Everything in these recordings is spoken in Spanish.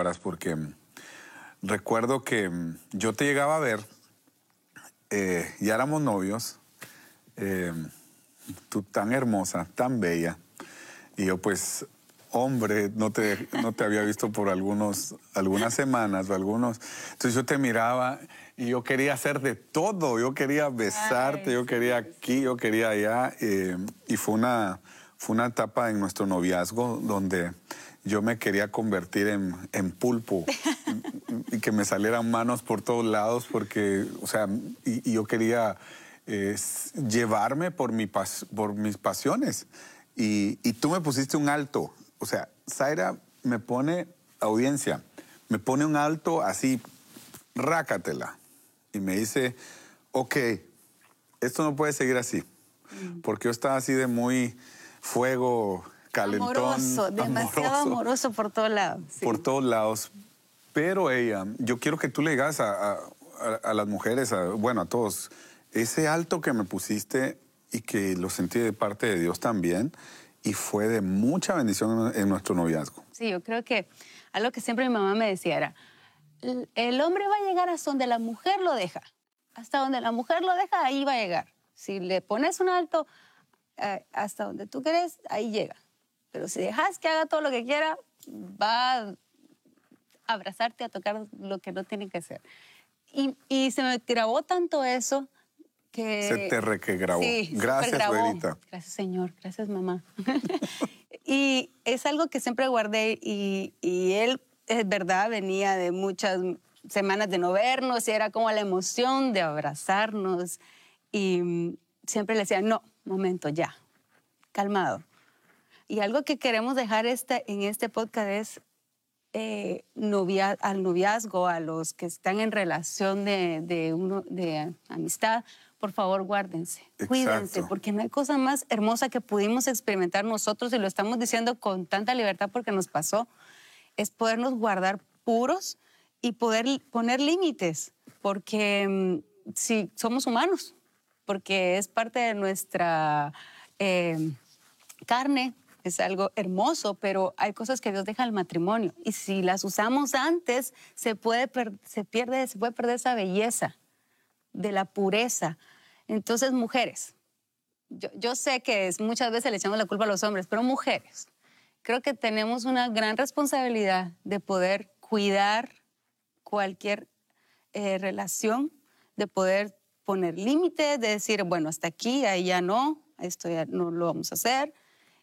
palabras porque recuerdo que yo te llegaba a ver, ya éramos novios, tú tan hermosa, tan bella, y yo pues, hombre, no te había visto por algunas semanas o algunos, entonces yo te miraba y yo quería hacer de todo, yo quería besarte, yo quería aquí, yo quería allá, y fue una etapa en nuestro noviazgo donde yo me quería convertir en pulpo y que me salieran manos por todos lados porque, o sea, y yo quería llevarme por mis pasiones. Y tú me pusiste un alto. O sea, Zaira me pone, audiencia, me pone un alto así, rácatela. Y me dice, ok, esto no puede seguir así. Porque yo estaba así de muy fuego, calentón. Amoroso, demasiado amoroso por todos lados. Sí. Por todos lados. Pero ella, yo quiero que tú le digas a las mujeres, bueno, a todos, ese alto que me pusiste y que lo sentí de parte de Dios también, y fue de mucha bendición en nuestro noviazgo. Sí, yo creo que algo que siempre mi mamá me decía era, el hombre va a llegar hasta donde la mujer lo deja. Hasta donde la mujer lo deja, ahí va a llegar. Si le pones un alto hasta donde tú querés, ahí llega. Pero si dejas que haga todo lo que quiera, va a abrazarte, a tocar lo que no tiene que hacer. Y se me grabó tanto eso que... Se te requegrabó. Sí, gracias, Verita. Gracias, Señor. Gracias, mamá. Y es algo que siempre guardé y él, es verdad, venía de muchas semanas de no vernos y era como la emoción de abrazarnos. Y siempre le decía, no, momento, ya, calmado. Y algo que queremos dejar en este podcast es al noviazgo, a los que están en relación de amistad, por favor, guárdense, cuídense, porque no hay cosa más hermosa que pudimos experimentar nosotros, y lo estamos diciendo con tanta libertad porque nos pasó, es podernos guardar puros y poder poner límites, porque si somos humanos, porque es parte de nuestra carne, es algo hermoso, pero hay cosas que Dios deja al matrimonio. Y si las usamos antes, se puede perder esa belleza de la pureza. Entonces, mujeres, yo sé que muchas veces le echamos la culpa a los hombres, pero mujeres, creo que tenemos una gran responsabilidad de poder cuidar cualquier relación, de poder poner límites, de decir, bueno, hasta aquí, ahí ya no, esto ya no lo vamos a hacer.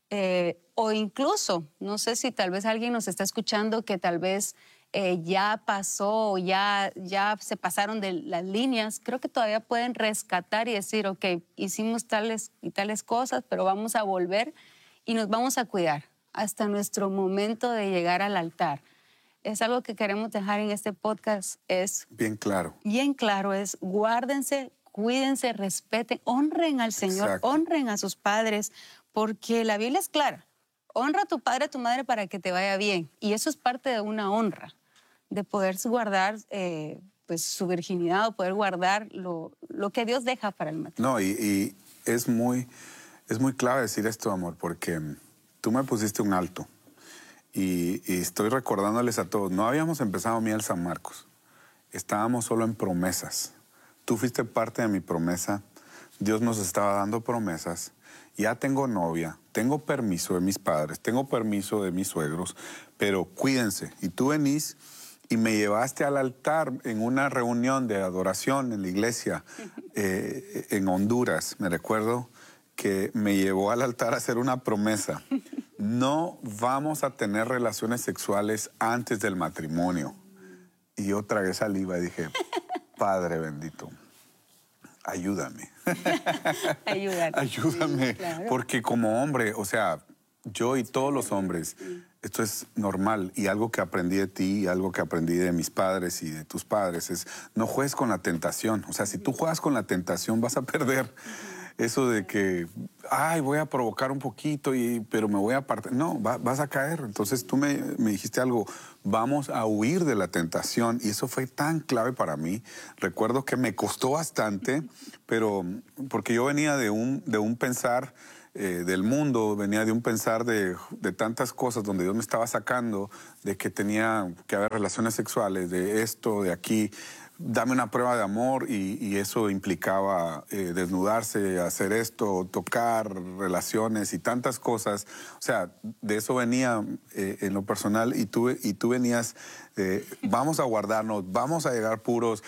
O incluso, no sé si tal vez alguien nos está escuchando que tal vez ya pasó, ya se pasaron de las líneas, creo que todavía pueden rescatar y decir, ok, hicimos tales y tales cosas, pero vamos a volver y nos vamos a cuidar hasta nuestro momento de llegar al altar. Es algo que queremos dejar en este podcast, es... Bien claro. Bien claro, es guárdense, cuídense, respeten, honren al Señor, Exacto. Honren a sus padres, porque la Biblia es clara. Honra a tu padre, a tu madre para que te vaya bien. Y eso es parte de una honra, de poder guardar pues, su virginidad o poder guardar lo que Dios deja para el matrimonio. No, y es muy clave decir esto, amor, porque tú me pusiste un alto. Y estoy recordándoles a todos, no habíamos empezado Miel San Marcos. Estábamos solo en promesas. Tú fuiste parte de mi promesa. Dios nos estaba dando promesas. Ya tengo novia, tengo permiso de mis padres, tengo permiso de mis suegros, pero cuídense. Y tú venís y me llevaste al altar en una reunión de adoración en la iglesia en Honduras. Me recuerdo que me llevó al altar a hacer una promesa. No vamos a tener relaciones sexuales antes del matrimonio. Y yo tragué saliva y dije, Padre bendito, ayúdame. Ayúdame, sí, claro. Porque como hombre, o sea, yo y todos los hombres, esto es normal, y algo que aprendí de ti, y algo que aprendí de mis padres y de tus padres es, no juegues con la tentación. O sea, si tú juegas con la tentación vas a perder. Eso de que, ay, voy a provocar un poquito, pero me voy a apartar. No, vas a caer. Entonces tú me dijiste algo, vamos a huir de la tentación. Y eso fue tan clave para mí. Recuerdo que me costó bastante, pero porque yo venía de un pensar del mundo, venía de un pensar de tantas cosas donde Dios me estaba sacando, de que tenía que haber relaciones sexuales, de esto, de aquí. Dame una prueba de amor y eso implicaba desnudarse, hacer esto, tocar relaciones y tantas cosas. O sea, de eso venía en lo personal y tú venías, vamos a guardarnos, vamos a llegar puros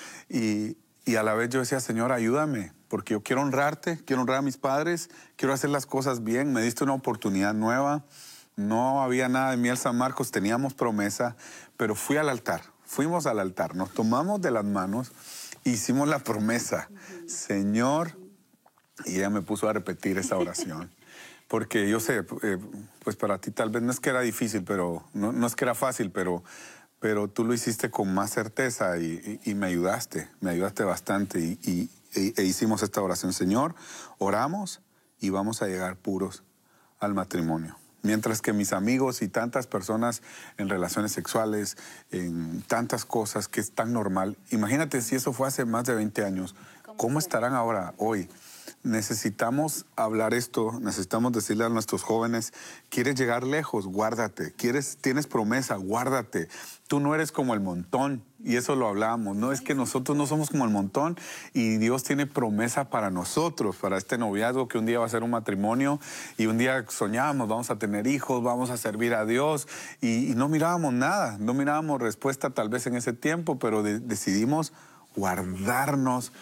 y a la vez yo decía, Señor, ayúdame, porque yo quiero honrarte, quiero honrar a mis padres, quiero hacer las cosas bien, me diste una oportunidad nueva, no había nada de miel San Marcos, teníamos promesa, pero fui al altar. Fuimos al altar, nos tomamos de las manos, hicimos la promesa, Señor, y ella me puso a repetir esa oración. Porque yo sé, pues para ti tal vez no es que era difícil, pero no es que era fácil, pero tú lo hiciste con más certeza y me ayudaste bastante e hicimos esta oración. Señor, oramos y vamos a llegar puros al matrimonio. Mientras que mis amigos y tantas personas en relaciones sexuales, en tantas cosas que es tan normal. Imagínate si eso fue hace más de 20 años. ¿Cómo estarán ahora, hoy? Necesitamos hablar esto, necesitamos decirle a nuestros jóvenes, quieres llegar lejos, guárdate, tienes promesa, guárdate. Tú no eres como el montón, y eso lo hablamos, no es que nosotros no somos como el montón, y Dios tiene promesa para nosotros, para este noviazgo que un día va a ser un matrimonio, y un día soñábamos, vamos a tener hijos, vamos a servir a Dios, y no mirábamos nada, no mirábamos respuesta tal vez en ese tiempo, pero decidimos guardarnos.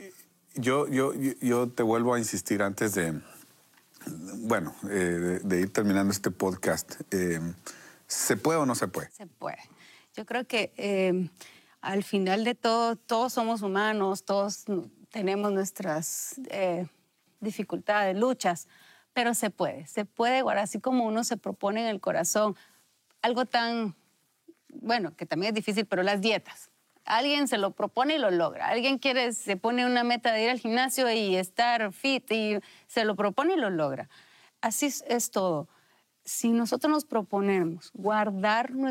Yo te vuelvo a insistir antes de, bueno, de ir terminando este podcast. ¿Se puede o no se puede? Se puede. Yo creo que al final de todo, todos somos humanos, todos tenemos nuestras dificultades, luchas, pero se puede. Se puede, igual así como uno se propone en el corazón algo tan, bueno, que también es difícil, pero las dietas. Alguien se lo propone y lo logra. Alguien se pone una meta de ir al gimnasio y estar fit y se lo propone y lo logra. Así es todo. Si nosotros nos proponemos guardar en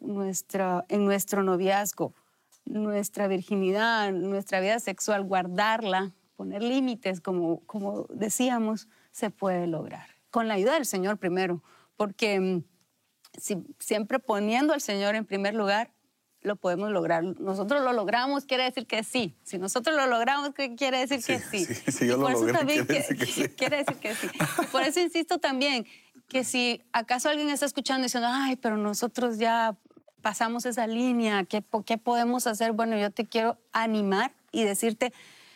nuestro noviazgo, nuestra virginidad, nuestra vida sexual, guardarla, poner límites, como decíamos, se puede lograr. Con la ayuda del Señor primero, porque siempre poniendo al Señor en primer lugar, lo podemos lograr. Nosotros lo logramos, quiere decir que sí. Si nosotros lo logramos, quiere decir que sí. Si yo lo logré, quiere decir que sí. Quiere decir que sí. Y por eso insisto también que si acaso alguien está escuchando diciendo, ay, pero nosotros ya pasamos esa línea, ¿qué podemos hacer? Bueno, yo te quiero animar y decirte,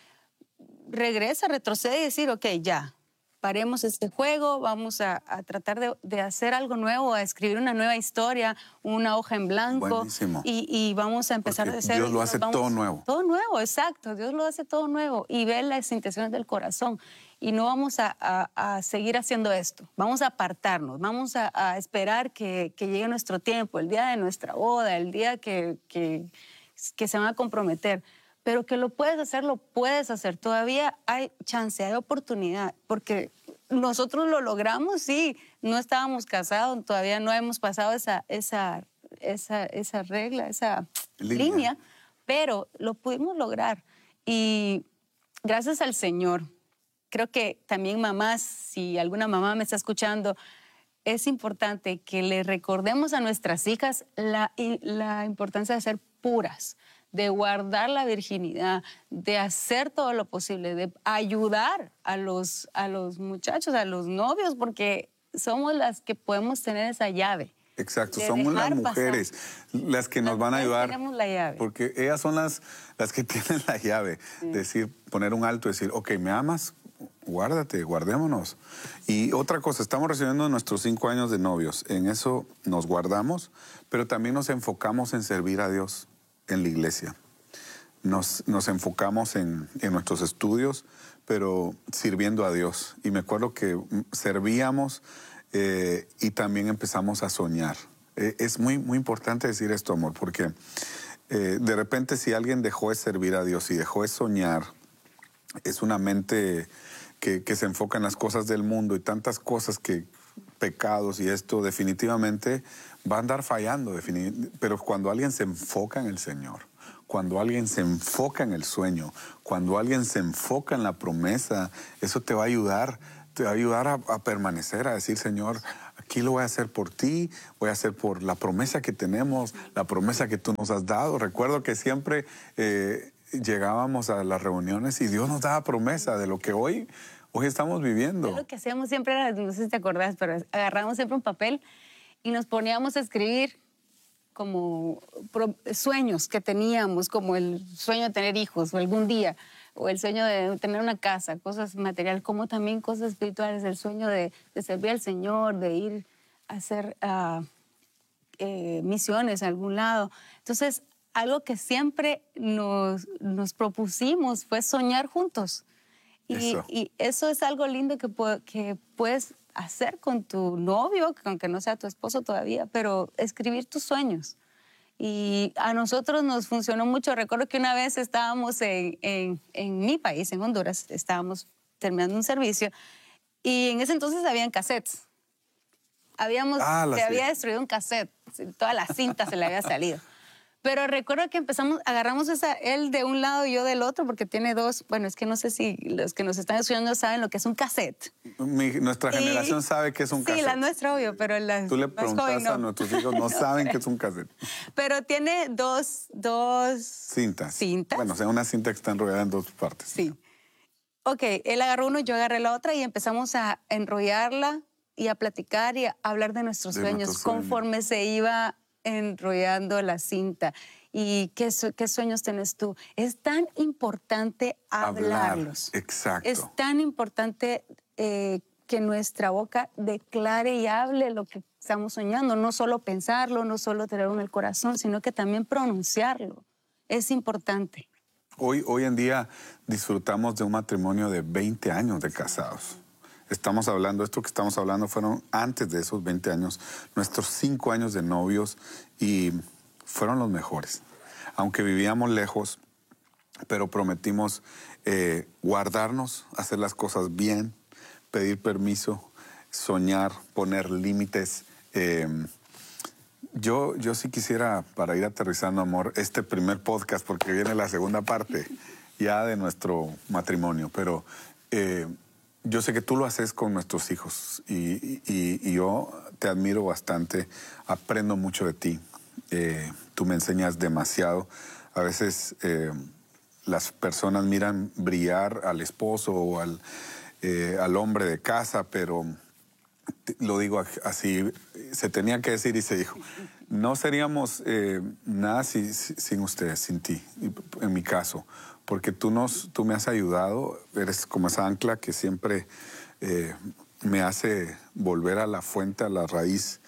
regresa, retrocede y decir, ok, ya, paremos este juego, vamos a tratar de hacer algo nuevo, a escribir una nueva historia, una hoja en blanco. Buenísimo. Y vamos a empezar a hacer... Dios lo hace todo nuevo. Todo nuevo, exacto. Dios lo hace todo nuevo y ve las intenciones del corazón. Y no vamos a seguir haciendo esto. Vamos a apartarnos, vamos a esperar que llegue nuestro tiempo, el día de nuestra boda, el día que se van a comprometer. Pero que lo puedes hacer. Todavía hay chance, hay oportunidad, porque nosotros lo logramos, sí. No estábamos casados, todavía no hemos pasado esa regla, esa línea, pero lo pudimos lograr. Y gracias al Señor, creo que también mamás, si alguna mamá me está escuchando, es importante que le recordemos a nuestras hijas la importancia de ser puras, de guardar la virginidad, de hacer todo lo posible, de ayudar a los muchachos, a los novios, porque somos las que podemos tener esa llave. Exacto, somos las mujeres las que nos van a ayudar. Tenemos la llave. Porque ellas son las que tienen la llave. Sí. Decir, poner un alto, decir, ok, ¿me amas? Guárdate, guardémonos. Y otra cosa, estamos recibiendo nuestros 5 años de novios. En eso nos guardamos, pero también nos enfocamos en servir a Dios en la iglesia. Nos enfocamos en nuestros estudios, pero sirviendo a Dios. Y me acuerdo que servíamos y también empezamos a soñar. Es muy, muy importante decir esto, amor, porque de repente si alguien dejó de servir a Dios y dejó de soñar, es una mente que se enfoca en las cosas del mundo y tantas cosas pecados y esto definitivamente va a andar fallando. Pero cuando alguien se enfoca en el Señor, cuando alguien se enfoca en el sueño, cuando alguien se enfoca en la promesa, eso te va a ayudar te va a ayudar a permanecer, a decir, Señor, aquí lo voy a hacer por ti, voy a hacer por la promesa que tenemos, la promesa que tú nos has dado. Recuerdo que siempre llegábamos a las reuniones y Dios nos daba promesa de lo que hoy estamos viviendo. Lo que hacíamos siempre era, no sé si te acordás, pero agarrábamos siempre un papel y nos poníamos a escribir como sueños que teníamos, como el sueño de tener hijos o algún día, o el sueño de tener una casa, cosas materiales, como también cosas espirituales, el sueño de servir al Señor, de ir a hacer misiones a algún lado. Entonces, algo que siempre nos propusimos fue soñar juntos. Y eso es algo lindo que puedes hacer con tu novio, aunque no sea tu esposo todavía, pero escribir tus sueños. Y a nosotros nos funcionó mucho. Recuerdo que una vez estábamos en mi país, en Honduras, estábamos terminando un servicio y en ese entonces habían cassettes. Se había destruido un cassette, toda la cinta se le había salido. Pero recuerdo que agarramos él de un lado y yo del otro, porque tiene dos. Bueno, es que no sé si los que nos están estudiando saben lo que es un cassette. Nuestra generación sabe que es un cassette. Sí, la nuestra, obvio, pero la Tú le preguntas a nuestros hijos, no saben que es un cassette. Pero tiene dos cintas. Bueno, o sea, una cinta que está enrollada en dos partes. Sí. Ok, él agarró uno, yo agarré la otra y empezamos a enrollarla y a platicar y a hablar de nuestros sueños conforme se iba enrollando la cinta. ¿Y qué sueños tienes tú? Es tan importante hablarlos. Exacto. Es tan importante que nuestra boca declare y hable lo que estamos soñando. No solo pensarlo, no solo tenerlo en el corazón, sino que también pronunciarlo. Es importante. Hoy en día disfrutamos de un matrimonio de 20 años de casados. Estamos hablando, esto que estamos hablando fueron antes de esos 20 años, nuestros 5 años de novios, y fueron los mejores. Aunque vivíamos lejos, pero prometimos guardarnos, hacer las cosas bien, pedir permiso, soñar, poner límites. Yo sí quisiera, para ir aterrizando, amor, este primer podcast, porque viene la segunda parte ya de nuestro matrimonio, pero yo sé que tú lo haces con nuestros hijos y yo te admiro bastante, aprendo mucho de ti. Tú me enseñas demasiado. A veces las personas miran brillar al esposo o al hombre de casa, pero lo digo así, se tenía que decir y se dijo. No seríamos nada sin ustedes, sin ti, en mi caso, porque tú me has ayudado, eres como esa ancla que siempre me hace volver a la fuente, a la raíz.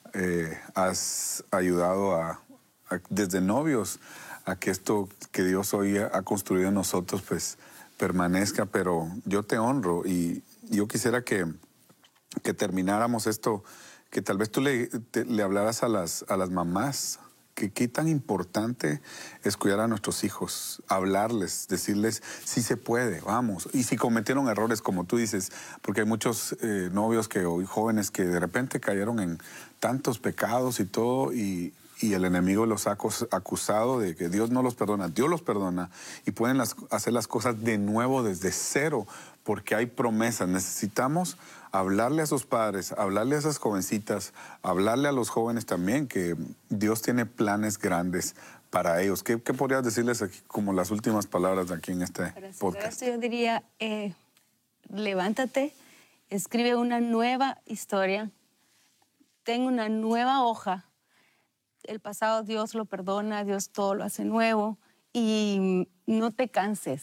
Has ayudado desde novios a que esto que Dios hoy ha construido en nosotros pues permanezca, pero yo te honro y yo quisiera que termináramos esto, que tal vez tú le hablaras a las mamás, que qué tan importante es cuidar a nuestros hijos, hablarles, decirles, sí se puede, vamos. Y si cometieron errores, como tú dices, porque hay muchos novios hoy jóvenes que de repente cayeron en tantos pecados y todo, y el enemigo los ha acusado de que Dios no los perdona. Dios los perdona y pueden hacer las cosas de nuevo desde cero, porque hay promesas. Necesitamos hablarle a sus padres, hablarle a esas jovencitas, hablarle a los jóvenes también, que Dios tiene planes grandes para ellos. ¿Qué podrías decirles aquí, como las últimas palabras de aquí en este podcast? Yo diría, levántate, escribe una nueva historia, ten una nueva hoja. El pasado Dios lo perdona, Dios todo lo hace nuevo, y no te canses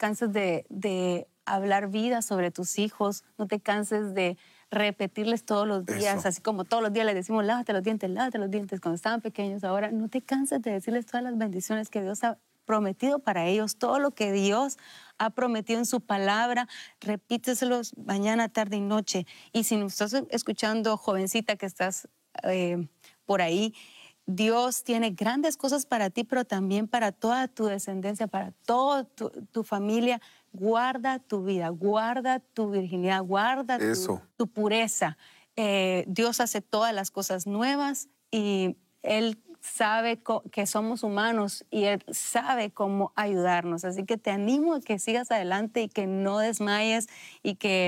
de hablar vida sobre tus hijos, no te canses de repetirles todos los días, Eso. así como todos los días les decimos lávate los dientes cuando estaban pequeños. Ahora no te canses de decirles todas las bendiciones que Dios ha prometido para ellos, todo lo que Dios ha prometido en su palabra, repíteselos mañana, tarde y noche. Y si nos estás escuchando, jovencita que estás por ahí, Dios tiene grandes cosas para ti, pero también para toda tu descendencia, para toda tu familia. Guarda tu vida, guarda tu virginidad, guarda tu pureza. Dios hace todas las cosas nuevas y Él sabe que somos humanos y Él sabe cómo ayudarnos. Así que te animo a que sigas adelante y que no desmayes y que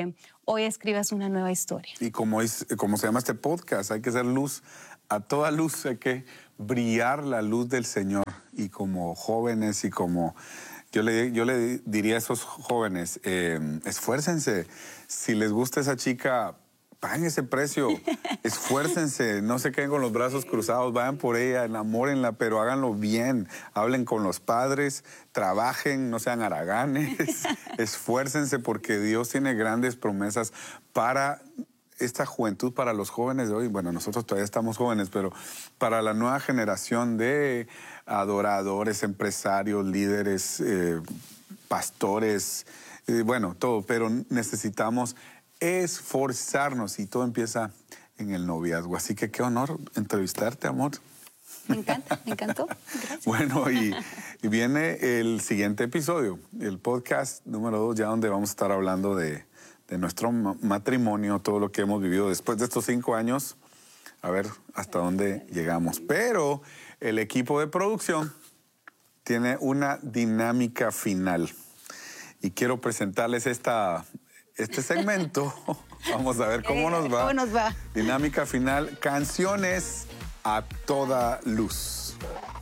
hoy escribas una nueva historia. Y como se llama este podcast, hay que ser luz. A toda luz hay que brillar la luz del Señor. Y como jóvenes y como... Yo le diría a esos jóvenes, esfuércense. Si les gusta esa chica, paguen ese precio. Esfuércense, no se queden con los brazos cruzados, vayan por ella, enamórenla, pero háganlo bien. Hablen con los padres, trabajen, no sean haraganes. Esfuércense porque Dios tiene grandes promesas para esta juventud, para los jóvenes de hoy. Bueno, nosotros todavía estamos jóvenes, pero para la nueva generación de adoradores, empresarios, líderes, pastores, bueno, todo. Pero necesitamos esforzarnos y todo empieza en el noviazgo. Así que qué honor entrevistarte, amor. Me encanta, me encantó. Gracias. Bueno, y viene el siguiente episodio, el podcast número 2, ya donde vamos a estar hablando de nuestro matrimonio, todo lo que hemos vivido después de estos 5 años, a ver hasta dónde llegamos. Pero el equipo de producción tiene una dinámica final y quiero presentarles este segmento. Vamos a ver cómo nos va. ¿Cómo nos va? Dinámica final, canciones a toda luz.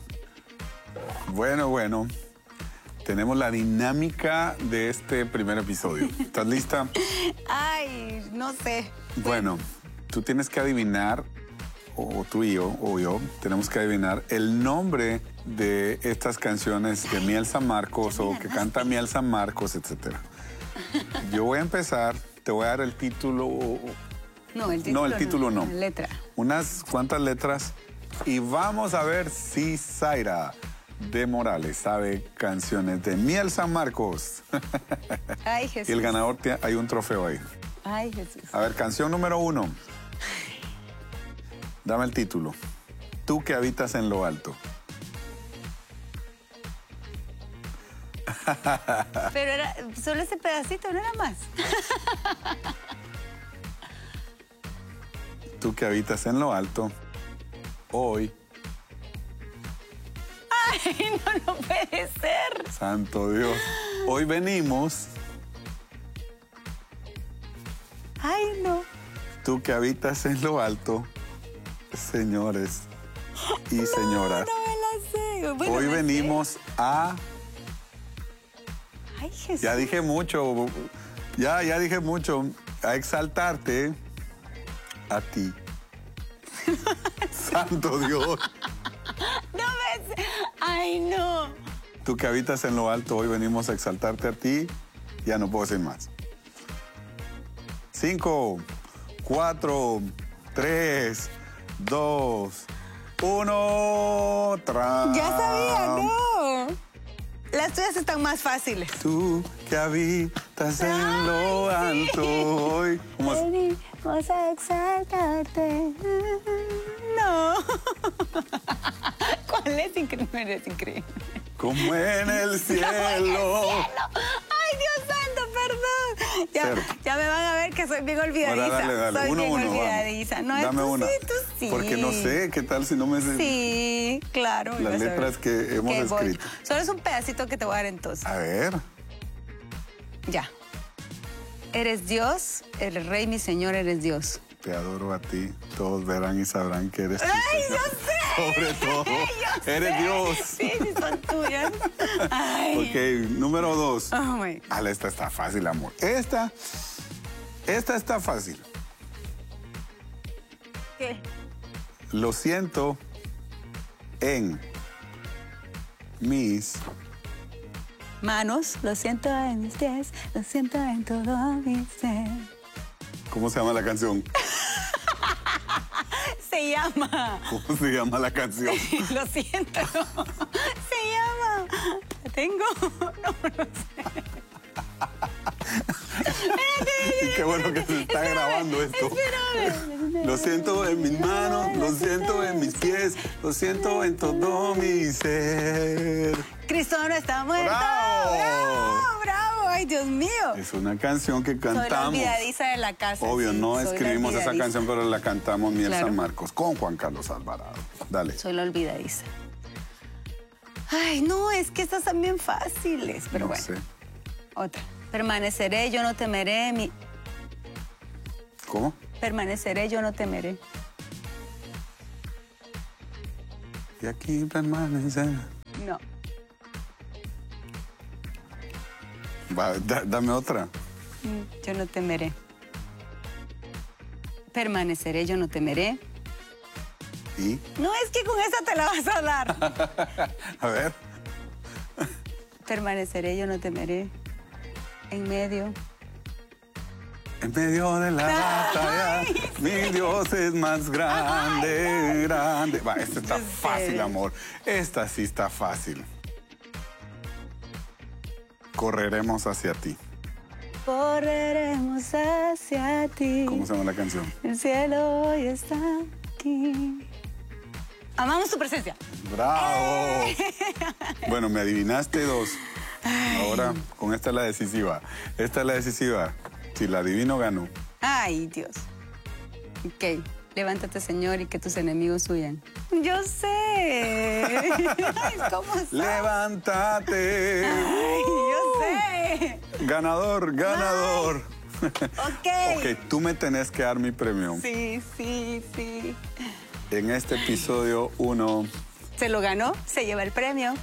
Bueno. Tenemos la dinámica de este primer episodio. ¿Estás lista? Ay, no sé. Bueno, tú tienes que adivinar, o tú y yo, o yo, tenemos que adivinar el nombre de estas canciones de Miel San Marcos o que canta Miel San Marcos, etc. Yo voy a empezar, te voy a dar el título. No, el título no. La letra. Unas cuantas letras y vamos a ver si Zaira de Morales sabe canciones de Miel San Marcos. Ay, Jesús. Y el ganador hay un trofeo ahí. Ay, Jesús. A ver, canción número 1. Dame el título. Tú que habitas en lo alto. Pero era solo ese pedacito, no era más. Tú que habitas en lo alto. Hoy. Ay, no puede ser. Santo Dios. Hoy venimos. Ay, no. Tú que habitas en lo alto, señores y señoras. No me la sé. Bueno, Hoy me venimos a... Ay, Jesús. Ya dije mucho. Ya dije mucho. A exaltarte a ti. Santo Dios. No me sé. Ay, no. Tú que habitas en lo alto, hoy venimos a exaltarte a ti. Ya no puedo decir más. 5, 4, 3, 2, 1. Ya sabía, no. Las tuyas están más fáciles. Tú que habitas en lo alto, hoy. ¿Cómo es? Venimos a exaltarte. No. ¿Cuál es? Increíble, es increíble. Como en el cielo. Ay, Dios santo, perdón. Ya me van a ver que soy bien olvidadiza. Ahora dale. Soy Uno, bien vamos. olvidadiza. No, Dame tú una. sí, tú sí. Porque no sé, ¿qué tal si no me sé Sí, claro. las vas a ver. letras que hemos Que voy. escrito? Solo es un pedacito que te voy a dar entonces. A ver. Ya. Eres Dios, el Rey, mi Señor, eres Dios. Te adoro a ti. Todos verán y sabrán que eres tú. ¡Ay, yo Señor. sé! Sobre todo, Yo eres sé. Dios. Sí, son tuyas. Ay. Ok, número 2. Oh, my. Esta está fácil, amor. Esta está fácil. ¿Qué? Lo siento en mis... Manos, lo siento en mis pies, lo siento en todo mi ser. ¿Cómo se llama la canción? Se llama. ¿Cómo se llama la canción? Lo siento. Se llama. ¿La tengo? No sé. Y qué bueno que se está grabando esto. Espérame. Lo siento en mis manos, lo siento en mis pies, lo siento en todo mi ser. Cristo no está muerto. ¡Bravo! ¡Bravo! ¡Bravo! ¡Ay, Dios mío! Es una canción que Soy la cantamos. olvidadiza de la casa. Obvio, sí, no soy la escribimos esa olvidadiza. canción, pero la cantamos Miel Claro. San Marcos con Juan Carlos Alvarado. Dale. Soy la olvidadiza. Ay, no, es que estas son bien fáciles, pero No bueno. sé. Otra. Permaneceré, yo no temeré. ¿Cómo? Permaneceré, yo no temeré. Y aquí permanecer. No. Va, dame otra. Yo no temeré. Permaneceré, yo no temeré. ¿Y? No, es que con esa te la vas a dar. A ver. Permaneceré, yo no temeré. En medio de la batalla, mi Dios es más grande, grande. Va, esta está fácil, amor. Esta sí está fácil. Correremos hacia ti. Correremos hacia ti. ¿Cómo se llama la canción? El cielo hoy está aquí. Amamos tu presencia. ¡Bravo! Bueno, me adivinaste 2. Ahora, con esta es la decisiva. Esta es la decisiva. Si la adivino, gano. Ay, Dios. Ok. Levántate, Señor, y que tus enemigos huyan. Yo sé. Ay, ¿cómo sabes? ¡Levántate! Ay, yo sé. Ganador, ganador. Ok. Ok, tú me tenés que dar mi premio. Sí, sí, sí. En este episodio 1... Se lo ganó, se lleva el premio.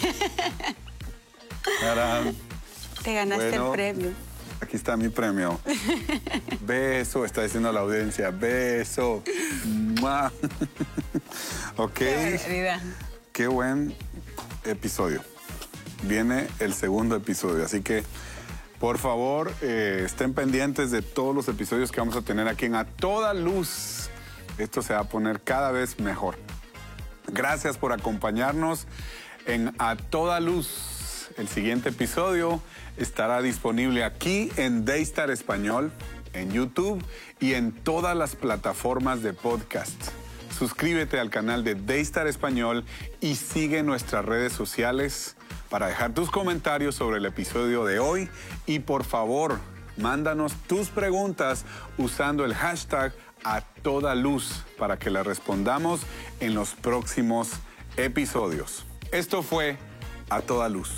Tarán. Te ganaste Bueno, el premio. Aquí está mi premio. Beso, está diciendo la audiencia. Beso. ¡Mua! Ok. Qué barbaridad. Qué buen episodio. Viene el segundo episodio, así que por favor estén pendientes de todos los episodios que vamos a tener aquí en A Toda Luz. Esto se va a poner cada vez mejor. Gracias por acompañarnos en A Toda Luz. El siguiente episodio estará disponible aquí en Daystar Español, en YouTube y en todas las plataformas de podcast. Suscríbete al canal de Daystar Español y sigue nuestras redes sociales para dejar tus comentarios sobre el episodio de hoy. Y por favor, mándanos tus preguntas usando el hashtag A Toda Luz para que las respondamos en los próximos episodios. Esto fue A Toda Luz.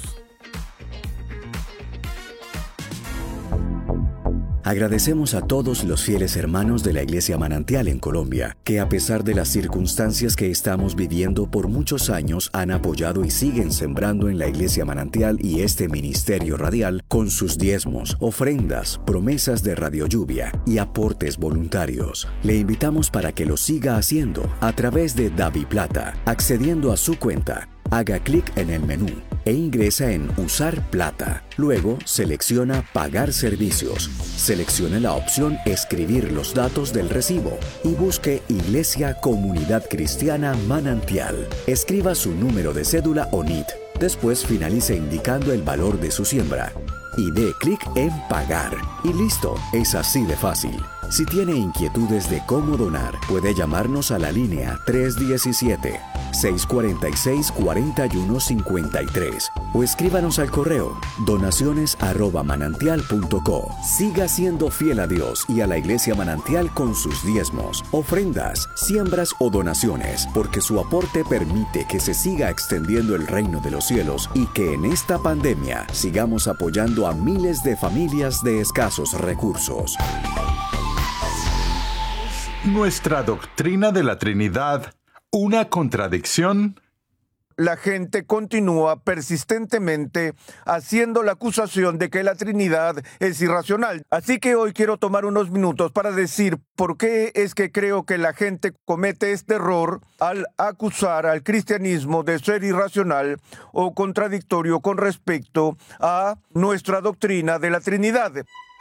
Agradecemos a todos los fieles hermanos de la Iglesia Manantial en Colombia, que a pesar de las circunstancias que estamos viviendo por muchos años han apoyado y siguen sembrando en la Iglesia Manantial y este ministerio radial con sus diezmos, ofrendas, promesas de Radio Lluvia y aportes voluntarios. Le invitamos para que lo siga haciendo a través de DaviPlata, accediendo a su cuenta. Haga clic en el menú e ingresa en Usar Plata. Luego selecciona Pagar servicios. Seleccione la opción Escribir los datos del recibo y busque Iglesia Comunidad Cristiana Manantial. Escriba su número de cédula o NIT. Después finalice indicando el valor de su siembra. Y dé clic en Pagar. Y listo, es así de fácil. Si tiene inquietudes de cómo donar, puede llamarnos a la línea 317-646-4153 o escríbanos al correo donaciones@manantial.co. Siga siendo fiel a Dios y a la Iglesia Manantial con sus diezmos, ofrendas, siembras o donaciones, porque su aporte permite que se siga extendiendo el reino de los cielos y que en esta pandemia sigamos apoyando a miles de familias de escasos recursos. Nuestra doctrina de la Trinidad, ¿una contradicción? La gente continúa persistentemente haciendo la acusación de que la Trinidad es irracional. Así que hoy quiero tomar unos minutos para decir por qué es que creo que la gente comete este error al acusar al cristianismo de ser irracional o contradictorio con respecto a nuestra doctrina de la Trinidad.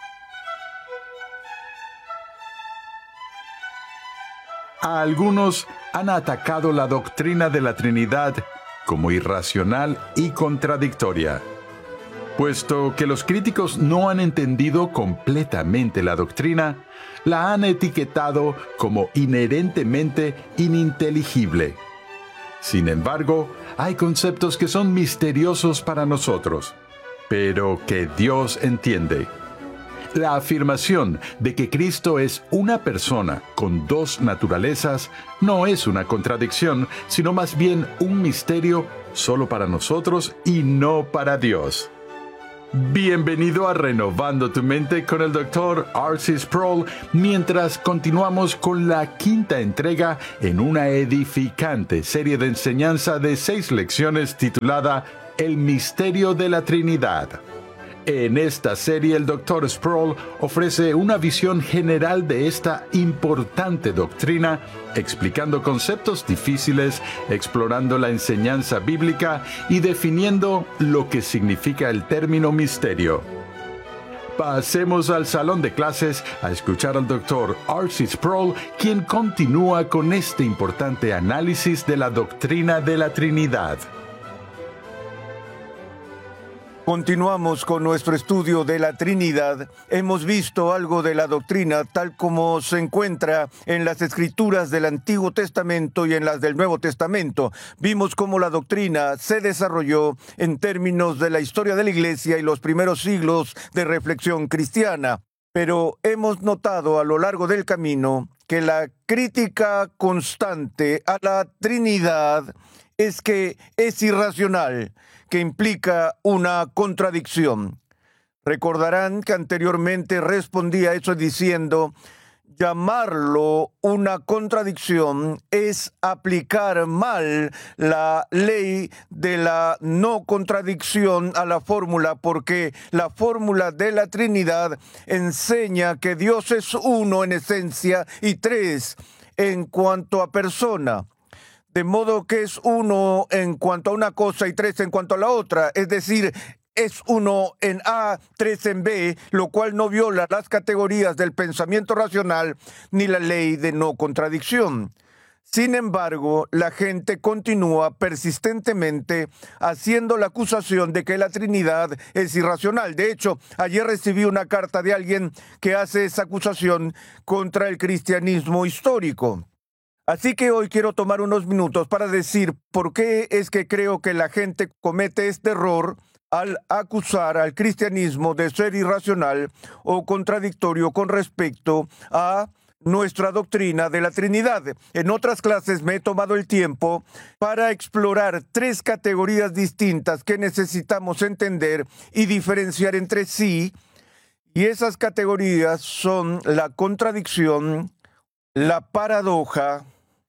A algunos han atacado la doctrina de la Trinidad como irracional y contradictoria. Puesto que los críticos no han entendido completamente la doctrina, la han etiquetado como inherentemente ininteligible. Sin embargo, hay conceptos que son misteriosos para nosotros, pero que Dios entiende. La afirmación de que Cristo es una persona con dos naturalezas no es una contradicción, sino más bien un misterio solo para nosotros y no para Dios. Bienvenido a Renovando tu Mente con el Dr. R.C. Sproul, mientras continuamos con la quinta entrega en una edificante serie de enseñanza de 6 lecciones titulada El Misterio de la Trinidad. En esta serie, el Dr. Sproul ofrece una visión general de esta importante doctrina, explicando conceptos difíciles, explorando la enseñanza bíblica y definiendo lo que significa el término misterio. Pasemos al salón de clases a escuchar al Dr. R.C. Sproul, quien continúa con este importante análisis de la doctrina de la Trinidad. Continuamos con nuestro estudio de la Trinidad. Hemos visto algo de la doctrina tal como se encuentra en las escrituras del Antiguo Testamento y en las del Nuevo Testamento. Vimos cómo la doctrina se desarrolló en términos de la historia de la Iglesia y los primeros siglos de reflexión cristiana. Pero hemos notado a lo largo del camino que la crítica constante a la Trinidad es que es irracional, que implica una contradicción. Recordarán que anteriormente respondí a eso diciendo, llamarlo una contradicción es aplicar mal la ley de la no contradicción a la fórmula, porque la fórmula de la Trinidad enseña que Dios es uno en esencia y 3 en cuanto a persona. De modo que es uno en cuanto a una cosa y 3 en cuanto a la otra. Es decir, es uno en A, 3 en B, lo cual no viola las categorías del pensamiento racional ni la ley de no contradicción. Sin embargo, la gente continúa persistentemente haciendo la acusación de que la Trinidad es irracional. De hecho, ayer recibí una carta de alguien que hace esa acusación contra el cristianismo histórico. Así que hoy quiero tomar unos minutos para decir por qué es que creo que la gente comete este error al acusar al cristianismo de ser irracional o contradictorio con respecto a nuestra doctrina de la Trinidad. En otras clases me he tomado el tiempo para explorar 3 categorías distintas que necesitamos entender y diferenciar entre sí, y esas categorías son la contradicción, la paradoja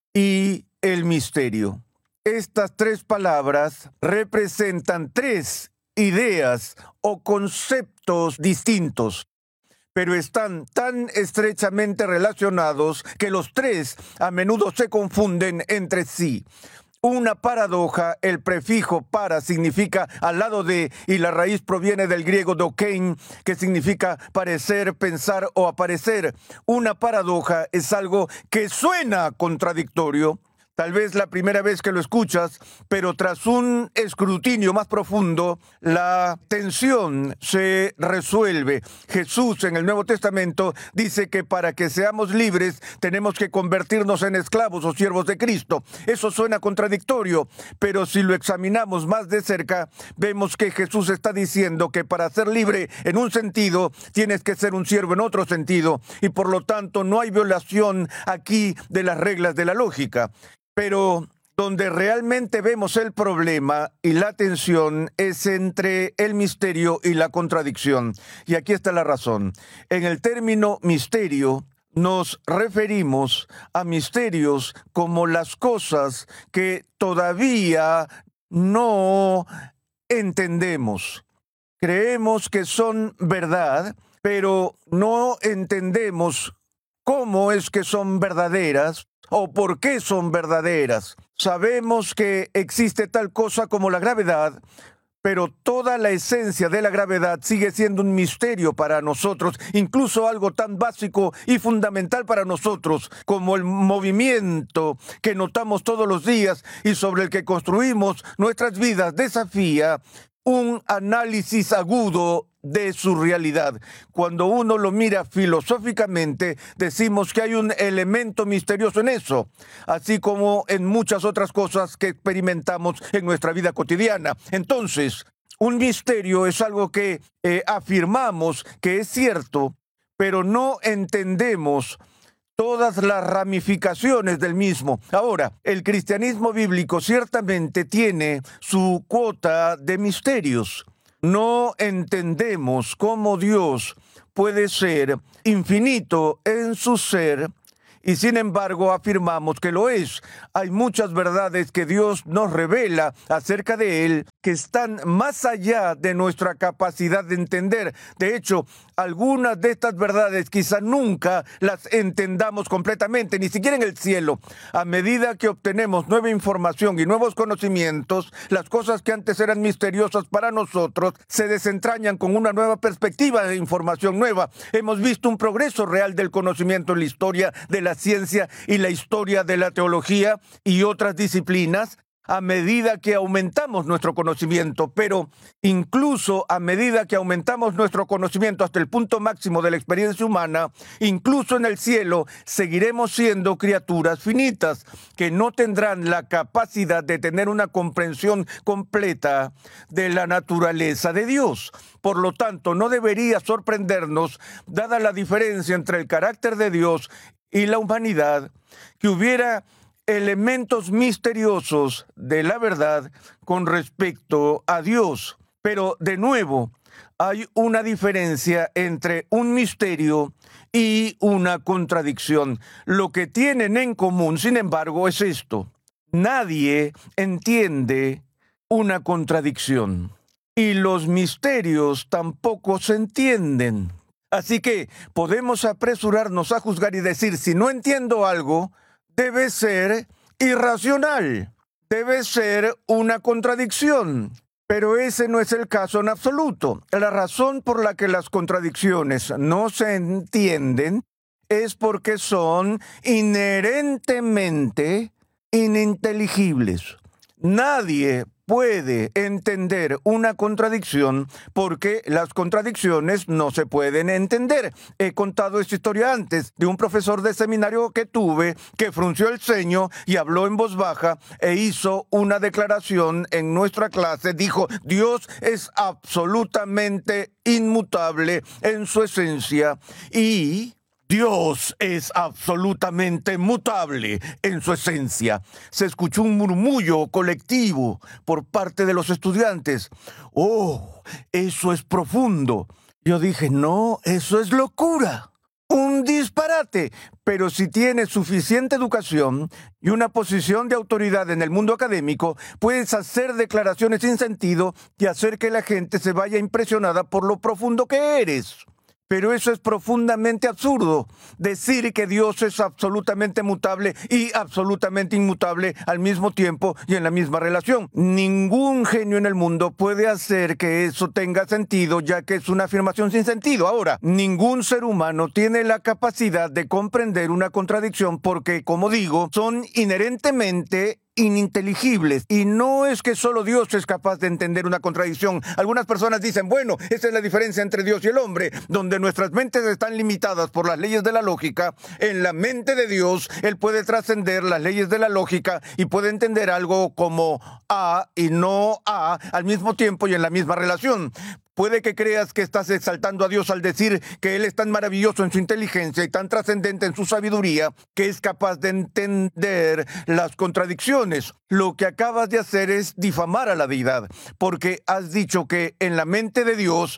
y el misterio. Estas 3 palabras representan 3 ideas o conceptos distintos, pero están tan estrechamente relacionados que los 3 a menudo se confunden entre sí. Una paradoja, el prefijo para significa al lado de, y la raíz proviene del griego dokein, que significa parecer, pensar o aparecer. Una paradoja es algo que suena contradictorio, tal vez la primera vez que lo escuchas, pero tras un escrutinio más profundo, la tensión se resuelve. Jesús en el Nuevo Testamento dice que para que seamos libres tenemos que convertirnos en esclavos o siervos de Cristo. Eso suena contradictorio, pero si lo examinamos más de cerca, vemos que Jesús está diciendo que para ser libre en un sentido, tienes que ser un siervo en otro sentido, y por lo tanto no hay violación aquí de las reglas de la lógica. Pero donde realmente vemos el problema y la tensión es entre el misterio y la contradicción. Y aquí está la razón. En el término misterio nos referimos a misterios como las cosas que todavía no entendemos. Creemos que son verdad, pero no entendemos cómo es que son verdaderas o por qué son verdaderas. Sabemos que existe tal cosa como la gravedad, pero toda la esencia de la gravedad sigue siendo un misterio para nosotros, incluso algo tan básico y fundamental para nosotros como el movimiento que notamos todos los días y sobre el que construimos nuestras vidas desafía un análisis agudo de su realidad. Cuando uno lo mira filosóficamente, decimos que hay un elemento misterioso en eso, así como en muchas otras cosas que experimentamos en nuestra vida cotidiana. Entonces, un misterio es algo que afirmamos que es cierto, pero no entendemos todas las ramificaciones del mismo. Ahora, el cristianismo bíblico ciertamente tiene su cuota de misterios. no entendemos cómo Dios puede ser infinito en su ser y sin embargo afirmamos que lo es. Hay muchas verdades que Dios nos revela acerca de Él que están más allá de nuestra capacidad de entender. De hecho, algunas de estas verdades quizá nunca las entendamos completamente, ni siquiera en el cielo. A medida que obtenemos nueva información y nuevos conocimientos, las cosas que antes eran misteriosas para nosotros se desentrañan con una nueva perspectiva de información nueva. Hemos visto un progreso real del conocimiento en la historia de la ciencia y la historia de la teología y otras disciplinas a medida que aumentamos nuestro conocimiento, pero incluso a medida que aumentamos nuestro conocimiento hasta el punto máximo de la experiencia humana, incluso en el cielo seguiremos siendo criaturas finitas que no tendrán la capacidad de tener una comprensión completa de la naturaleza de Dios. Por lo tanto, no debería sorprendernos, dada la diferencia entre el carácter de Dios y la humanidad, que hubiera elementos misteriosos de la verdad con respecto a Dios. Pero, de nuevo, hay una diferencia entre un misterio y una contradicción. Lo que tienen en común, sin embargo, es esto: nadie entiende una contradicción y los misterios tampoco se entienden. Así que podemos apresurarnos a juzgar y decir, si no entiendo algo, debe ser irracional, debe ser una contradicción. Pero ese no es el caso en absoluto. La razón por la que las contradicciones no se entienden es porque son inherentemente ininteligibles. Nadie puede entender una contradicción porque las contradicciones no se pueden entender. He contado esta historia antes de un profesor de seminario que tuve que frunció el ceño y habló en voz baja e hizo una declaración en nuestra clase. Dijo: Dios es absolutamente inmutable en su esencia y Dios es absolutamente mutable en su esencia. Se escuchó un murmullo colectivo por parte de los estudiantes. ¡Oh, eso es profundo! Yo dije, no, eso es locura. Un disparate. Pero si tienes suficiente educación y una posición de autoridad en el mundo académico, puedes hacer declaraciones sin sentido y hacer que la gente se vaya impresionada por lo profundo que eres. Pero eso es profundamente absurdo, decir que Dios es absolutamente mutable y absolutamente inmutable al mismo tiempo y en la misma relación. Ningún genio en el mundo puede hacer que eso tenga sentido, ya que es una afirmación sin sentido. Ahora, ningún ser humano tiene la capacidad de comprender una contradicción porque, como digo, son inherentemente ininteligibles. Y no es que solo Dios es capaz de entender una contradicción. Algunas personas dicen, bueno, esa es la diferencia entre Dios y el hombre, donde nuestras mentes están limitadas por las leyes de la lógica. En la mente de Dios, Él puede trascender las leyes de la lógica y puede entender algo como A y no A al mismo tiempo y en la misma relación. Puede que creas que estás exaltando a Dios al decir que Él es tan maravilloso en su inteligencia y tan trascendente en su sabiduría que es capaz de entender las contradicciones. Lo que acabas de hacer es difamar a la deidad, porque has dicho que en la mente de Dios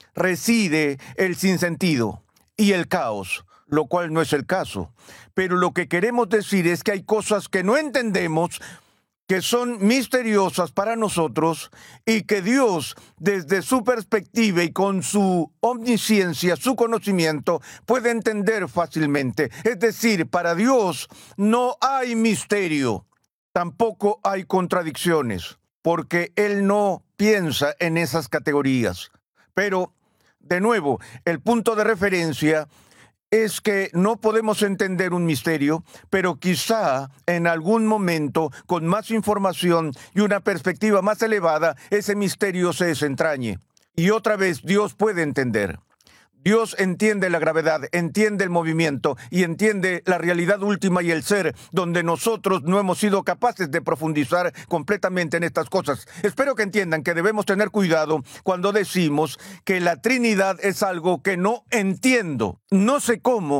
reside el sinsentido y el caos, lo cual no es el caso. Pero lo que queremos decir es que hay cosas que no entendemos, que son misteriosas para nosotros y que Dios, desde su perspectiva y con su omnisciencia, su conocimiento, puede entender fácilmente. Es decir, para Dios no hay misterio, tampoco hay contradicciones, porque Él no piensa en esas categorías. Pero, de nuevo, el punto de referencia es que no podemos entender un misterio, pero quizá en algún momento, con más información y una perspectiva más elevada, ese misterio se desentrañe. Y otra vez, Dios puede entender. Dios entiende la gravedad, entiende el movimiento y entiende la realidad última y el ser, donde nosotros no hemos sido capaces de profundizar completamente en estas cosas. Espero que entiendan que debemos tener cuidado cuando decimos que la Trinidad es algo que no entiendo. No sé cómo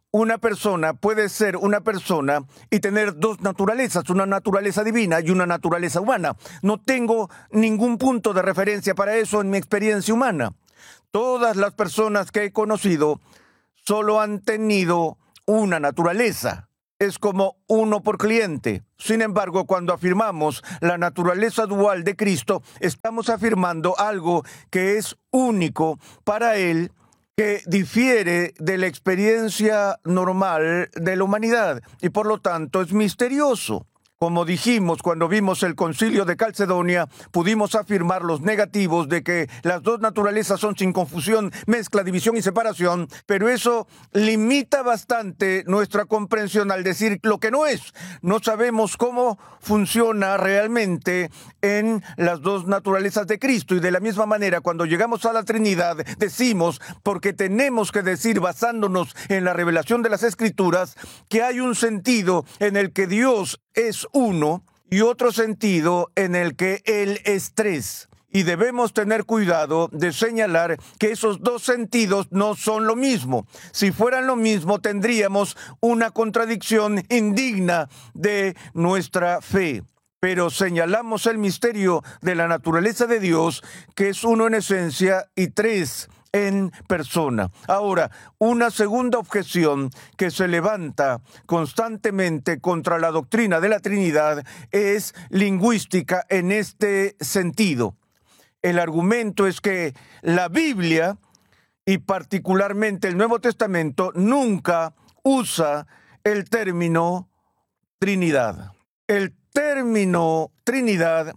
una persona puede ser una persona y tener dos naturalezas, una naturaleza divina y una naturaleza humana. No tengo ningún punto de referencia para eso en mi experiencia humana. Todas las personas que he conocido solo han tenido una naturaleza. Es como uno por cliente. Sin embargo, cuando afirmamos la naturaleza dual de Cristo, estamos afirmando algo que es único para Él, que difiere de la experiencia normal de la humanidad y por lo tanto es misterioso. Como dijimos cuando vimos el Concilio de Calcedonia, pudimos afirmar los negativos de que las dos naturalezas son sin confusión, mezcla, división y separación, pero eso limita bastante nuestra comprensión al decir lo que no es. No sabemos cómo funciona realmente en las dos naturalezas de Cristo, y de la misma manera cuando llegamos a la Trinidad decimos, porque tenemos que decir basándonos en la revelación de las Escrituras, que hay un sentido en el que Dios es uno y otro sentido en el que Él es tres. Y debemos tener cuidado de señalar que esos dos sentidos no son lo mismo. Si fueran lo mismo, tendríamos una contradicción indigna de nuestra fe. Pero señalamos el misterio de la naturaleza de Dios, que es uno en esencia y tres en persona. Ahora, una segunda objeción que se levanta constantemente contra la doctrina de la Trinidad es lingüística en este sentido. El argumento es que la Biblia, y particularmente el Nuevo Testamento, nunca usa el término Trinidad. El término Trinidad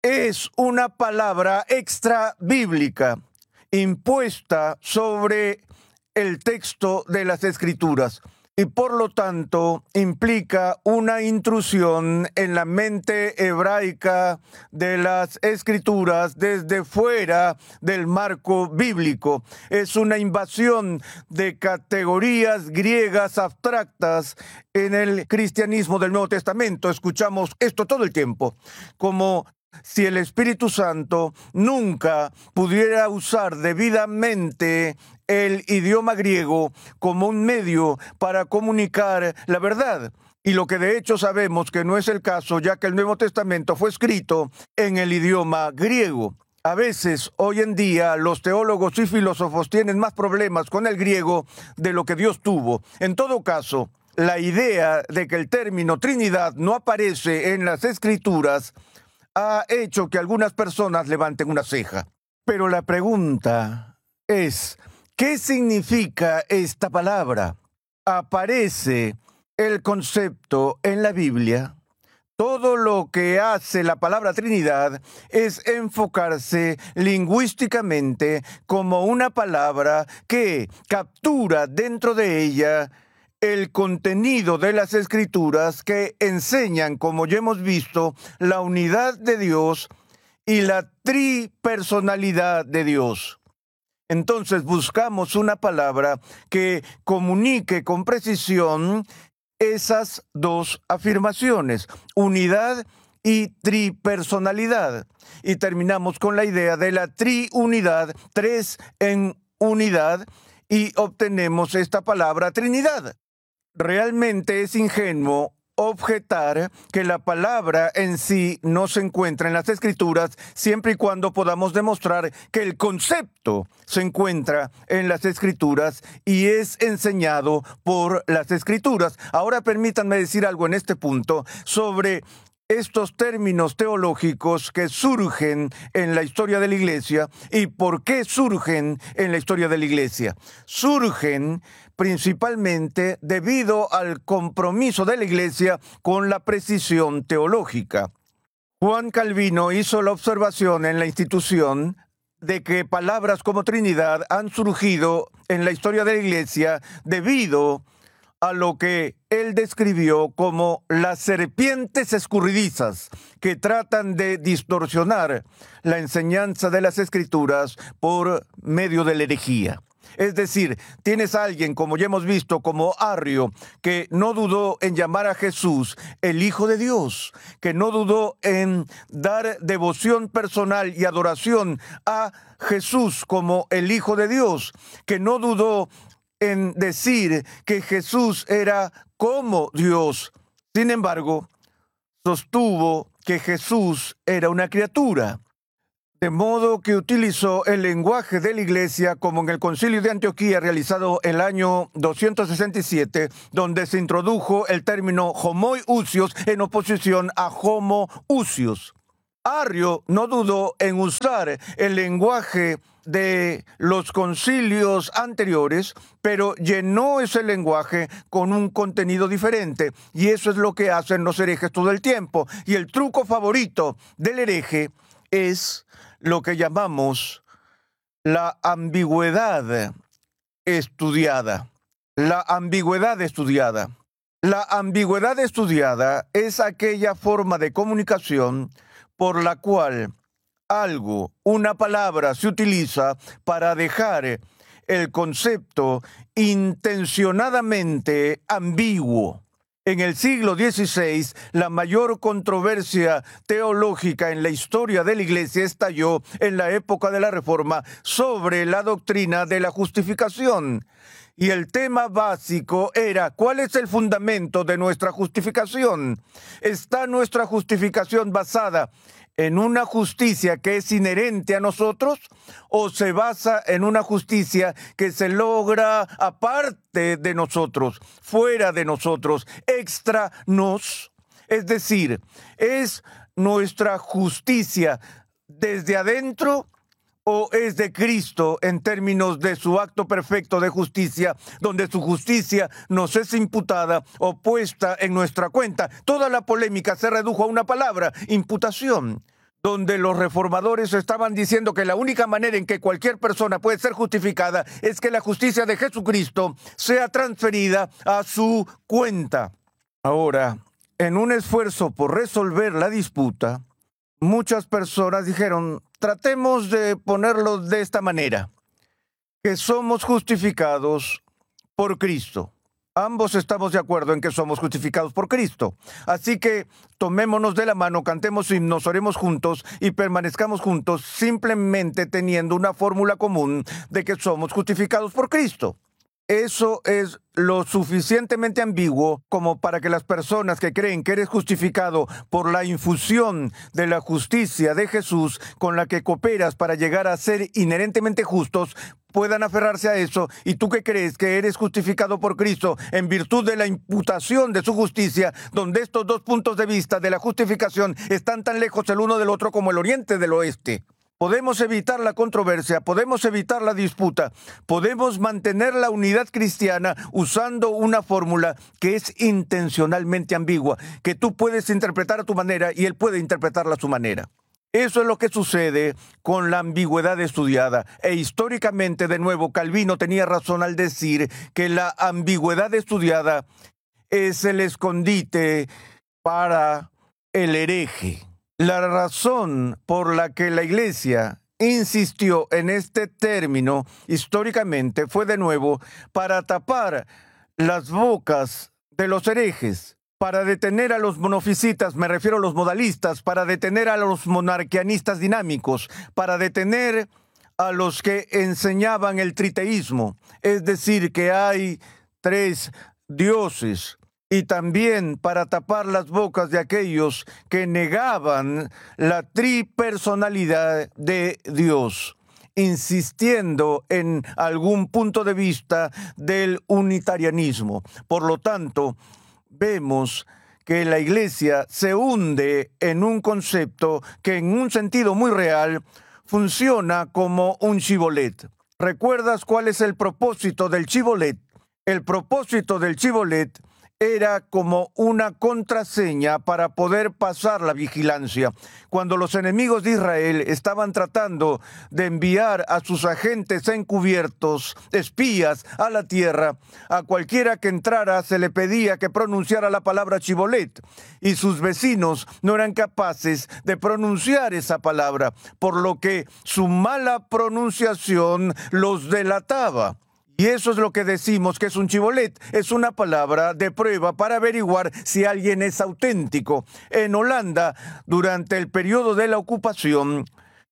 es una palabra extra bíblica impuesta sobre el texto de las Escrituras y por lo tanto implica una intrusión en la mente hebraica de las Escrituras desde fuera del marco bíblico. Es una invasión de categorías griegas abstractas en el cristianismo del Nuevo Testamento. Escuchamos esto todo el tiempo, como si el Espíritu Santo nunca pudiera usar debidamente el idioma griego como un medio para comunicar la verdad. Y lo que de hecho sabemos que no es el caso, ya que el Nuevo Testamento fue escrito en el idioma griego. A veces, hoy en día, los teólogos y filósofos tienen más problemas con el griego de lo que Dios tuvo. En todo caso, la idea de que el término Trinidad no aparece en las Escrituras ha hecho que algunas personas levanten una ceja. Pero la pregunta es, ¿qué significa esta palabra? ¿Aparece el concepto en la Biblia? Todo lo que hace la palabra Trinidad es enfocarse lingüísticamente como una palabra que captura dentro de ella el contenido de las Escrituras que enseñan, como ya hemos visto, la unidad de Dios y la tripersonalidad de Dios. Entonces buscamos una palabra que comunique con precisión esas dos afirmaciones, unidad y tripersonalidad. Y terminamos con la idea de la triunidad, tres en unidad, y obtenemos esta palabra Trinidad. Realmente es ingenuo objetar que la palabra en sí no se encuentra en las Escrituras siempre y cuando podamos demostrar que el concepto se encuentra en las Escrituras y es enseñado por las Escrituras. Ahora permítanme decir algo en este punto sobre estos términos teológicos que surgen en la historia de la Iglesia. ¿Y por qué surgen en la historia de la Iglesia? Surgen principalmente debido al compromiso de la Iglesia con la precisión teológica. Juan Calvino hizo la observación en la institución de que palabras como Trinidad han surgido en la historia de la Iglesia debido a lo que él describió como las serpientes escurridizas que tratan de distorsionar la enseñanza de las Escrituras por medio de la herejía. Es decir, tienes a alguien, como ya hemos visto, como Arrio, que no dudó en llamar a Jesús el Hijo de Dios, que no dudó en dar devoción personal y adoración a Jesús como el Hijo de Dios, que no dudó en decir que Jesús era como Dios. Sin embargo, sostuvo que Jesús era una criatura. De modo que utilizó el lenguaje de la Iglesia como en el Concilio de Antioquía realizado el año 267, donde se introdujo el término homoiousios en oposición a homoousios. Arrio no dudó en usar el lenguaje de los concilios anteriores, pero llenó ese lenguaje con un contenido diferente. Y eso es lo que hacen los herejes todo el tiempo. Y el truco favorito del hereje es lo que llamamos la ambigüedad estudiada. La ambigüedad estudiada. La ambigüedad estudiada es aquella forma de comunicación por la cual algo, una palabra, se utiliza para dejar el concepto intencionadamente ambiguo. En el siglo XVI, la mayor controversia teológica en la historia de la Iglesia estalló en la época de la Reforma sobre la doctrina de la justificación. Y el tema básico era, ¿cuál es el fundamento de nuestra justificación? ¿Está nuestra justificación basada en una justicia que es inherente a nosotros o se basa en una justicia que se logra aparte de nosotros, fuera de nosotros, extra nos? Es decir, ¿es nuestra justicia desde adentro o es de Cristo en términos de su acto perfecto de justicia, donde su justicia nos es imputada o puesta en nuestra cuenta? Toda la polémica se redujo a una palabra: imputación, donde los reformadores estaban diciendo que la única manera en que cualquier persona puede ser justificada es que la justicia de Jesucristo sea transferida a su cuenta. Ahora, en un esfuerzo por resolver la disputa, muchas personas dijeron: tratemos de ponerlo de esta manera, que somos justificados por Cristo. Ambos estamos de acuerdo en que somos justificados por Cristo. Así que tomémonos de la mano, cantemos himnos, oremos juntos y permanezcamos juntos, simplemente teniendo una fórmula común de que somos justificados por Cristo. Eso es lo suficientemente ambiguo como para que las personas que creen que eres justificado por la infusión de la justicia de Jesús con la que cooperas para llegar a ser inherentemente justos puedan aferrarse a eso, y tú que crees que eres justificado por Cristo en virtud de la imputación de su justicia, donde estos dos puntos de vista de la justificación están tan lejos el uno del otro como el oriente del oeste. Podemos evitar la controversia, podemos evitar la disputa, podemos mantener la unidad cristiana usando una fórmula que es intencionalmente ambigua, que tú puedes interpretar a tu manera y él puede interpretarla a su manera. Eso es lo que sucede con la ambigüedad estudiada. E históricamente, de nuevo, Calvino tenía razón al decir que la ambigüedad estudiada es el escondite para el hereje. La razón por la que la Iglesia insistió en este término históricamente fue de nuevo para tapar las bocas de los herejes, para detener a los monofisitas, me refiero a los modalistas, para detener a los monarquianistas dinámicos, para detener a los que enseñaban el triteísmo, es decir, que hay tres dioses, y también para tapar las bocas de aquellos que negaban la tripersonalidad de Dios, insistiendo en algún punto de vista del unitarianismo. Por lo tanto, vemos que la Iglesia se hunde en un concepto que en un sentido muy real funciona como un chibolet. ¿Recuerdas cuál es el propósito del chibolet? El propósito del chibolet era como una contraseña para poder pasar la vigilancia. Cuando los enemigos de Israel estaban tratando de enviar a sus agentes encubiertos, espías, a la tierra, a cualquiera que entrara se le pedía que pronunciara la palabra chibolet, y sus vecinos no eran capaces de pronunciar esa palabra, por lo que su mala pronunciación los delataba. Y eso es lo que decimos que es un chibolet. Es una palabra de prueba para averiguar si alguien es auténtico. En Holanda, durante el periodo de la ocupación,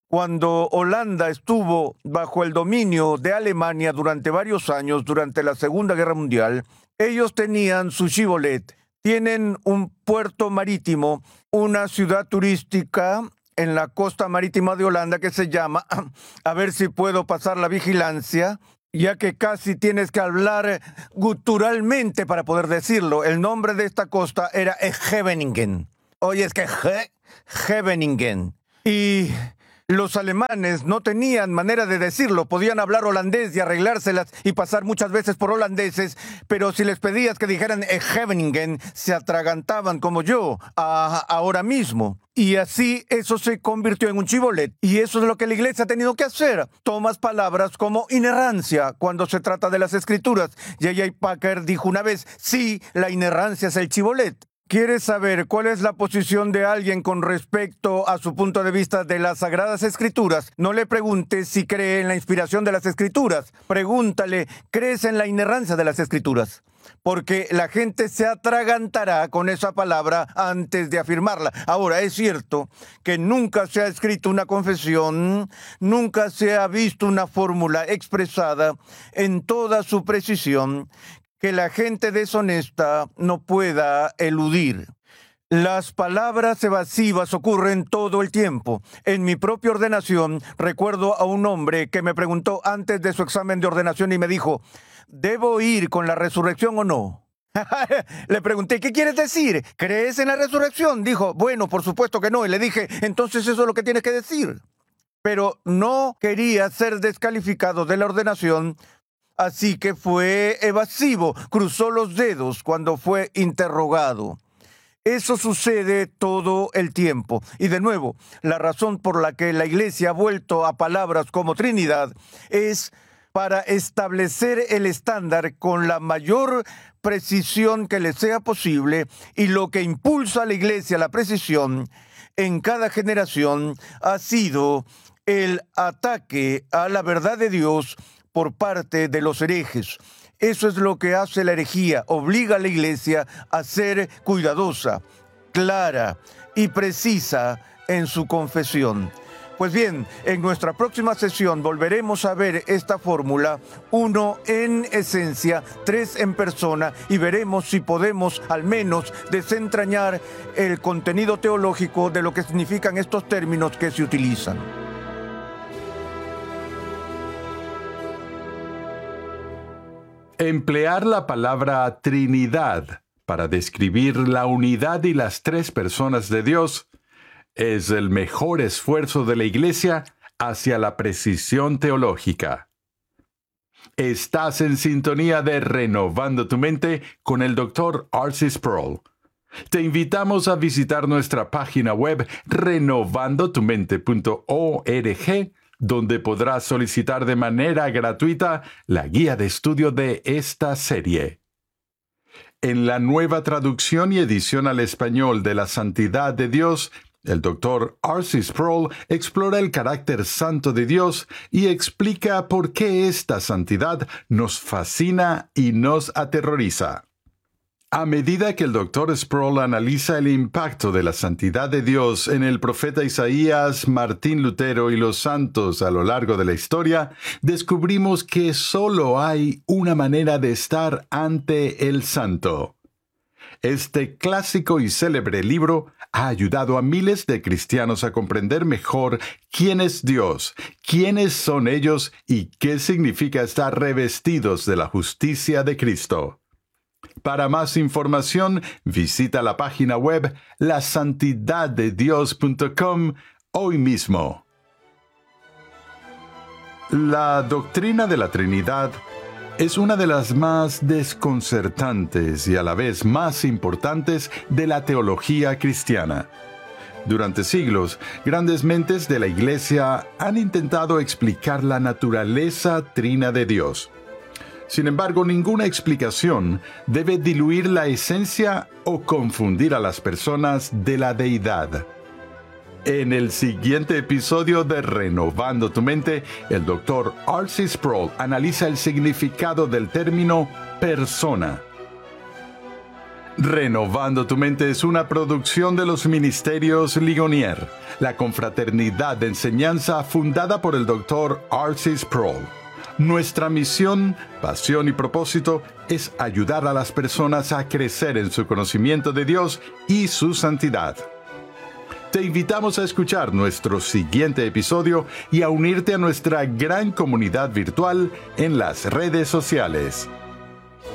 Cuando Holanda estuvo bajo el dominio de Alemania durante varios años, durante la Segunda Guerra Mundial, ellos tenían su Shibboleth. Tienen un puerto marítimo, una ciudad turística en la costa marítima de Holanda que se llama, a ver si puedo pasar la vigilancia, ya que casi tienes que hablar guturalmente para poder decirlo. El nombre de esta costa era Scheveningen. Oye, es que Scheveningen. Y los alemanes no tenían manera de decirlo, podían hablar holandés y arreglárselas y pasar muchas veces por holandeses, pero si les pedías que dijeran Scheveningen, se atragantaban como yo ahora mismo. Y así eso se convirtió en un Shibboleth. Y eso es lo que la iglesia ha tenido que hacer. Tomas palabras como inerrancia cuando se trata de las Escrituras. J.I. Packer dijo una vez, sí, la inerrancia es el Shibboleth. ¿Quieres saber cuál es la posición de alguien con respecto a su punto de vista de las Sagradas Escrituras? No le preguntes si cree en la inspiración de las Escrituras. Pregúntale, ¿crees en la inerrancia de las Escrituras? Porque la gente se atragantará con esa palabra antes de afirmarla. Ahora, es cierto que nunca se ha escrito una confesión, nunca se ha visto una fórmula expresada en toda su precisión que la gente deshonesta no pueda eludir. Las palabras evasivas ocurren todo el tiempo. En mi propia ordenación, recuerdo a un hombre que me preguntó antes de su examen de ordenación y me dijo, ¿debo ir con la resurrección o no? Le pregunté, ¿qué quieres decir? ¿Crees en la resurrección? Dijo, bueno, por supuesto que no. Y le dije, entonces eso es lo que tienes que decir. Pero no quería ser descalificado de la ordenación, así que fue evasivo, cruzó los dedos cuando fue interrogado. Eso sucede todo el tiempo. Y de nuevo, la razón por la que la Iglesia ha vuelto a palabras como Trinidad es para establecer el estándar con la mayor precisión que le sea posible, y lo que impulsa a la Iglesia a la precisión en cada generación ha sido el ataque a la verdad de Dios por parte de los herejes. Eso es lo que hace la herejía, obliga a la Iglesia a ser cuidadosa, clara y precisa en su confesión. Pues bien, en nuestra próxima sesión volveremos a ver esta fórmula, 1 en esencia, 3 en persona, y veremos si podemos al menos desentrañar el contenido teológico de lo que significan estos términos que se utilizan. Emplear la palabra Trinidad para describir la unidad y las tres personas de Dios es el mejor esfuerzo de la Iglesia hacia la precisión teológica. Estás en sintonía de Renovando tu Mente con el Dr. R.C. Sproul. Te invitamos a visitar nuestra página web renovandotumente.org, donde podrás solicitar de manera gratuita la guía de estudio de esta serie. En la nueva traducción y edición al español de la Santidad de Dios, el Dr. R.C. Sproul explora el carácter santo de Dios y explica por qué esta santidad nos fascina y nos aterroriza. A medida que el Dr. Sproul analiza el impacto de la santidad de Dios en el profeta Isaías, Martín Lutero y los santos a lo largo de la historia, descubrimos que solo hay una manera de estar ante el santo. Este clásico y célebre libro ha ayudado a miles de cristianos a comprender mejor quién es Dios, quiénes son ellos y qué significa estar revestidos de la justicia de Cristo. Para más información, visita la página web lasantidaddedios.com hoy mismo. La doctrina de la Trinidad es una de las más desconcertantes y a la vez más importantes de la teología cristiana. Durante siglos, grandes mentes de la Iglesia han intentado explicar la naturaleza trina de Dios. Sin embargo, ninguna explicación debe diluir la esencia o confundir a las personas de la deidad. En el siguiente episodio de Renovando tu Mente, el Dr. R.C. Sproul analiza el significado del término persona. Renovando tu mente es una producción de los Ministerios Ligonier, la confraternidad de enseñanza fundada por el Dr. R.C. Sproul. Nuestra misión, pasión y propósito es ayudar a las personas a crecer en su conocimiento de Dios y su santidad. Te invitamos a escuchar nuestro siguiente episodio y a unirte a nuestra gran comunidad virtual en las redes sociales.